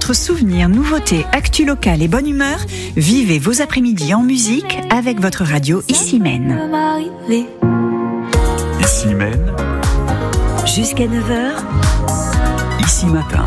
Rencontres, souvenirs, nouveautés, actu locale et bonne humeur. Vivez vos après-midi en musique avec votre radio Issy-Mène. Issy-Mène. Jusqu'à 9h. Ici Matin.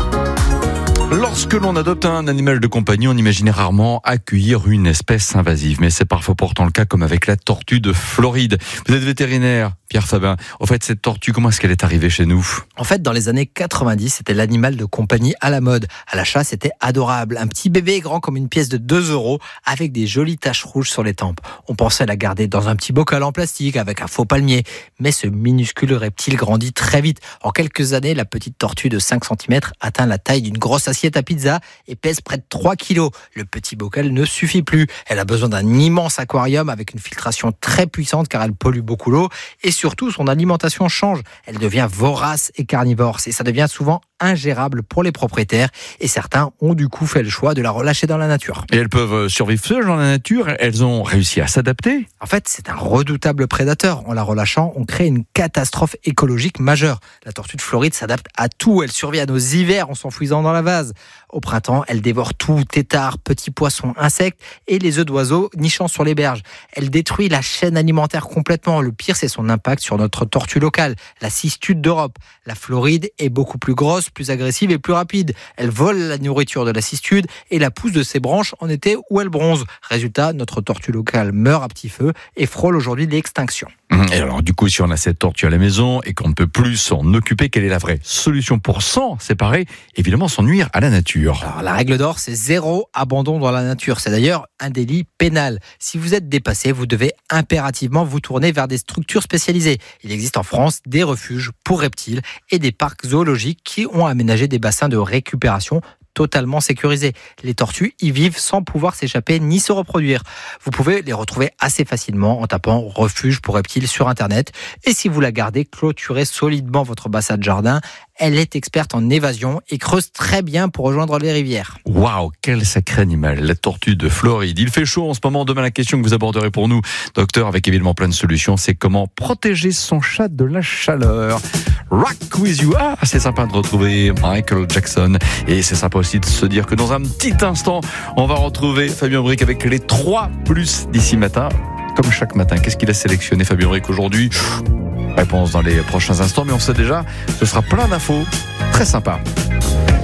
Lorsque l'on adopte un animal de compagnie, on imagine rarement accueillir une espèce invasive. Mais c'est parfois pourtant le cas, comme avec la tortue de Floride. Vous êtes vétérinaire, Pierre Fabin. En fait, cette tortue, comment est-ce qu'elle est arrivée chez nous ? En fait, dans les années 90, c'était l'animal de compagnie à la mode. À l'achat, c'était adorable. Un petit bébé grand comme une pièce de 2 € avec des jolies taches rouges sur les tempes. On pensait la garder dans un petit bocal en plastique avec un faux palmier. Mais ce minuscule reptile grandit très vite. En quelques années, la petite tortue de 5 cm atteint la taille d'une grosse assiette à pizza et pèse près de 3 kilos. Le petit bocal ne suffit plus. Elle a besoin d'un immense aquarium avec une filtration très puissante car elle pollue beaucoup l'eau. Et surtout, son alimentation change. Elle devient vorace et carnivore. Et ça devient souvent ingérable pour les propriétaires. Et certains ont du coup fait le choix de la relâcher dans la nature. Et elles peuvent survivre seules dans la nature. Elles ont réussi à s'adapter. En fait, c'est un redoutable prédateur. En la relâchant, on crée une catastrophe écologique majeure. La tortue de Floride s'adapte à tout. Elle survit à nos hivers en s'enfouissant dans la vase. Au printemps, elle dévore tout, têtards, petits poissons, insectes et les œufs d'oiseaux nichant sur les berges. Elle détruit la chaîne alimentaire complètement. Le pire, c'est son impact sur notre tortue locale, la cistude d'Europe. La Floride est beaucoup plus grosse, plus agressive et plus rapide. Elle vole la nourriture de la cistude et la pousse de ses branches en été où elle bronze. Résultat, notre tortue locale meurt à petit feu et frôle aujourd'hui l'extinction. Et alors, du coup, si on a cette tortue à la maison et qu'on ne peut plus s'en occuper, quelle est la vraie solution pour s'en séparer ? Évidemment, sans nuire à la nature. Alors, la règle d'or, c'est 0 abandon dans la nature. C'est d'ailleurs un délit pénal. Si vous êtes dépassé, vous devez impérativement vous tourner vers des structures spécialisées. Il existe en France des refuges pour reptiles et des parcs zoologiques qui ont aménagé des bassins de récupération totalement sécurisés. Les tortues y vivent sans pouvoir s'échapper ni se reproduire. Vous pouvez les retrouver assez facilement en tapant refuge pour reptiles sur Internet. Et si vous la gardez, clôturez solidement votre bassin de jardin. Elle est experte en évasion et creuse très bien pour rejoindre les rivières. Waouh, quel sacré animal, la tortue de Floride. Il fait chaud en ce moment. Demain, la question que vous aborderez pour nous, docteur, avec évidemment plein de solutions, c'est comment protéger son chat de la chaleur. Rock with you. Ah, c'est sympa de retrouver Michael Jackson. Et c'est sympa aussi de se dire que dans un petit instant, on va retrouver Fabien Bric avec les 3 plus d'ici matin. Comme chaque matin, qu'est-ce qu'il a sélectionné, Fabien Bric, aujourd'hui ? Réponse dans les prochains instants, mais on sait déjà, ce sera plein d'infos très sympas.